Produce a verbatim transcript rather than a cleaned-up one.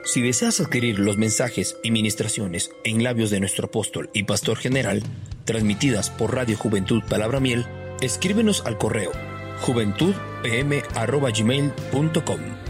Si deseas adquirir los mensajes y ministraciones en labios de nuestro apóstol y pastor general, transmitidas por Radio Juventud Palabra Miel, escríbenos al correo juventud p m arroba gmail punto com.